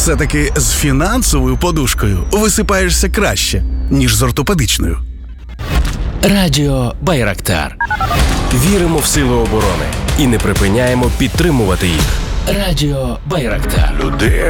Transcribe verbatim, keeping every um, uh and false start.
Все-таки з фінансовою подушкою висипаєшся краще, ніж з ортопедичною. Радіо Байрактар. Віримо в сили оборони і не припиняємо підтримувати їх. Радіо Байрактар. Людина.